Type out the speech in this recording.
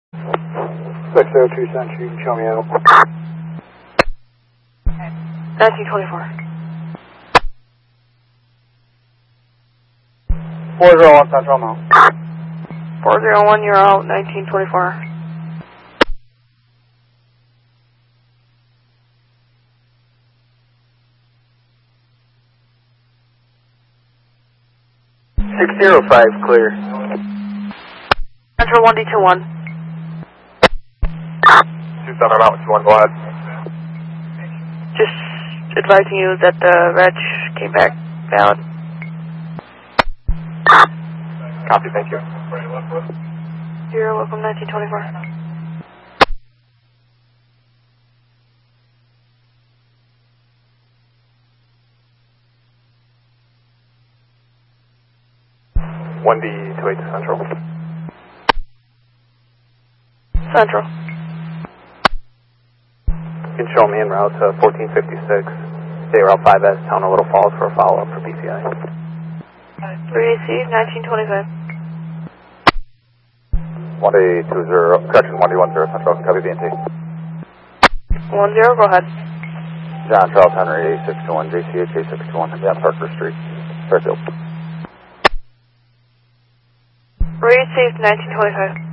602 Century, you can show me out. 1924. 401 Central now. 401, you're out, 1924. Clear. Central 1D21. 27 out, 21, go ahead. Just advising you that the reg came back valid. Copy, thank you. You're welcome, 1924. One D28 Central. Central. You can show me en route to 1456. Stay route 5S, town of Little Falls for a follow-up for BCI. Receive 1925. 1D20, correction, 1D10 Central, copy BNT. 10, go ahead. John Charles Henry, A621, JCH A621, down Parker Street, Fairfield. Received 1925.